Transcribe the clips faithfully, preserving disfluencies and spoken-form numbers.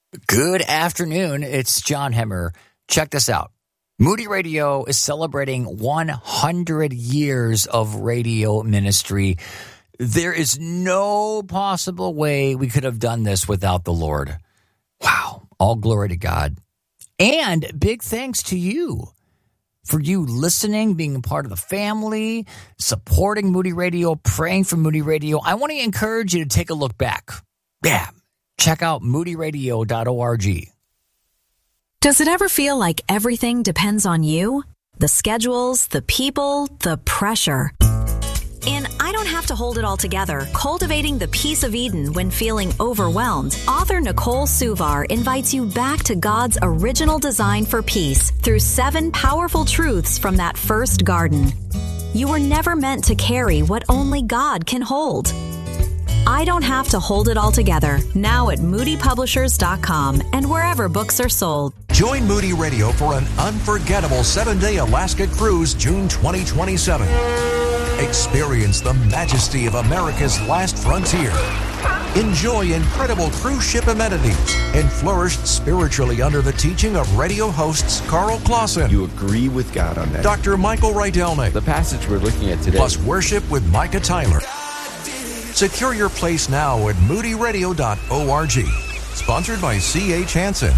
Good afternoon. It's John Hemmer. Check this out. Moody Radio is celebrating one hundred years of radio ministry. There is no possible way we could have done this without the Lord. Wow. All glory to God. And big thanks to you for you listening, being a part of the family, supporting Moody Radio, praying for Moody Radio. I want to encourage you to take a look back. Yeah. Check out moody radio dot org. Does it ever feel like everything depends on you? The schedules, the people, the pressure. In I Don't Have to Hold It All Together, Cultivating the Peace of Eden When Feeling Overwhelmed, author Nicole Suvar invites you back to God's original design for peace through seven powerful truths from that first garden. You were never meant to carry what only God can hold. I Don't Have to Hold It All Together, now at moody publishers dot com and wherever books are sold. Join Moody Radio for an unforgettable seven-day Alaska cruise June twenty twenty-seven. Experience the majesty of America's last frontier. Enjoy incredible cruise ship amenities and flourish spiritually under the teaching of radio hosts Carl Clausen. You agree with God on that. Doctor Michael Rydelnik. The passage we're looking at today. Plus worship with Micah Tyler. Secure your place now at moody radio dot org. Sponsored by C H Hansen.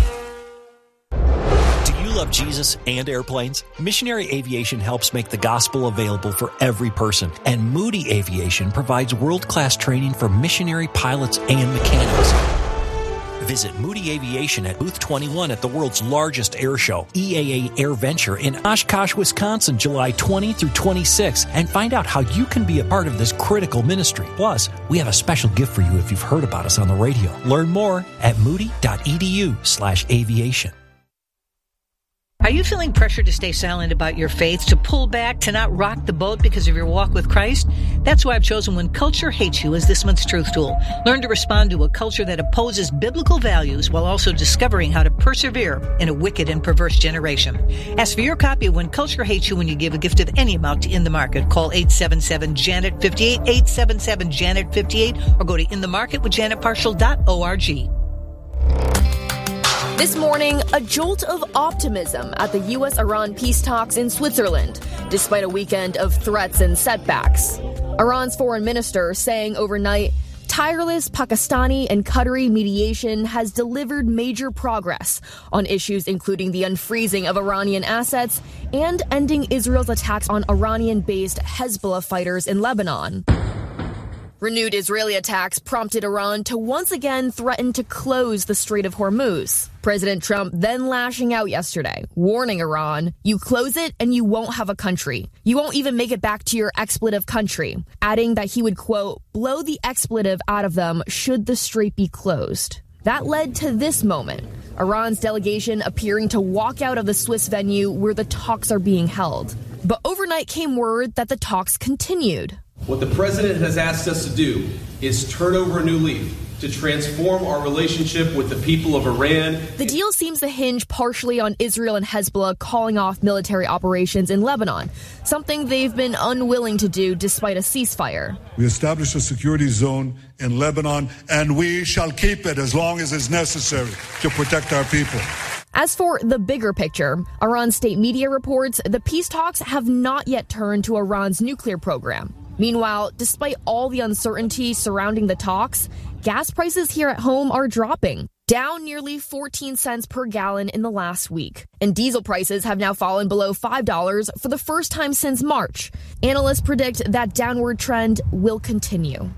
Do you love Jesus and airplanes? Missionary Aviation helps make the gospel available for every person. And Moody Aviation provides world-class training for missionary pilots and mechanics. Visit Moody Aviation at Booth twenty-one at the world's largest air show, E A A Air Venture in Oshkosh, Wisconsin, July twentieth through twenty-sixth, and find out how you can be a part of this critical ministry. Plus, we have a special gift for you if you've heard about us on the radio. Learn more at moody dot e d u slash aviation. Are you feeling pressure to stay silent about your faith, to pull back, to not rock the boat because of your walk with Christ? That's why I've chosen When Culture Hates You as this month's truth tool. Learn to respond to a culture that opposes biblical values while also discovering how to persevere in a wicked and perverse generation. Ask for your copy of When Culture Hates You when you give a gift of any amount to In the Market. Call eight seven seven, Janet fifty-eight, eight seven seven, Janet fifty-eight, or go to in the market with janet partial dot org. This morning, a jolt of optimism at the U S Iran peace talks in Switzerland, despite a weekend of threats and setbacks. Iran's foreign minister saying overnight, tireless Pakistani and Qatari mediation has delivered major progress on issues including the unfreezing of Iranian assets and ending Israel's attacks on Iranian-based Hezbollah fighters in Lebanon. Renewed Israeli attacks prompted Iran to once again threaten to close the Strait of Hormuz. President Trump then lashing out yesterday, warning Iran, you close it and you won't have a country. You won't even make it back to your expletive country, adding that he would, quote, blow the expletive out of them should the strait be closed. That led to this moment, Iran's delegation appearing to walk out of the Swiss venue where the talks are being held. But overnight came word that the talks continued. What the president has asked us to do is turn over a new leaf, to transform our relationship with the people of Iran. The deal seems to hinge partially on Israel and Hezbollah calling off military operations in Lebanon, something they've been unwilling to do despite a ceasefire. We established a security zone in Lebanon, and we shall keep it as long as is necessary to protect our people. As for the bigger picture, Iran state media reports the peace talks have not yet turned to Iran's nuclear program. Meanwhile, despite all the uncertainty surrounding the talks, gas prices here at home are dropping, down nearly fourteen cents per gallon in the last week. And diesel prices have now fallen below five dollars for the first time since March. Analysts predict that downward trend will continue.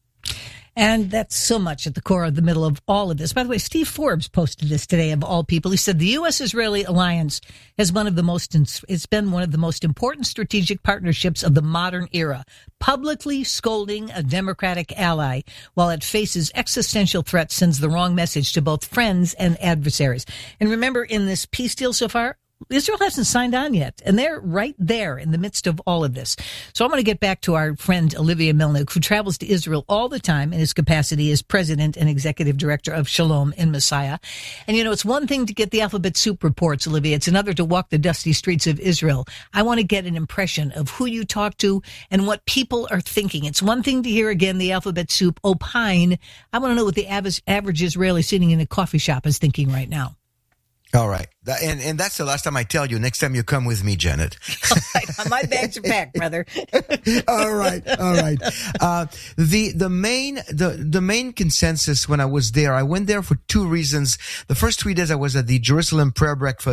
And that's so much at the core of the middle of all of this. By the way, Steve Forbes posted this today of all people. He said the U S Israeli alliance has one of the most, it's been one of the most important strategic partnerships of the modern era, publicly scolding a Democratic ally while it faces existential threats sends the wrong message to both friends and adversaries. And remember, in this peace deal so far, Israel hasn't signed on yet, and they're right there in the midst of all of this. So I'm going to get back to our friend Olivia Milnick, who travels to Israel all the time in his capacity as president and executive director of Shalom in Messiah. And, you know, it's one thing to get the Alphabet Soup reports, Olivia. It's another to walk the dusty streets of Israel. I want to get an impression of who you talk to and what people are thinking. It's one thing to hear, again, the Alphabet Soup opine. I want to know what the average, average Israeli sitting in a coffee shop is thinking right now. All right. That, and, and that's the last time I tell you. Next time you come with me, Janet. All right. My bags are packed, brother. all right. All right. Uh, the, the main, the, the main consensus when I was there, I went there for two reasons. The first three days I was at the Jerusalem Prayer Breakfast.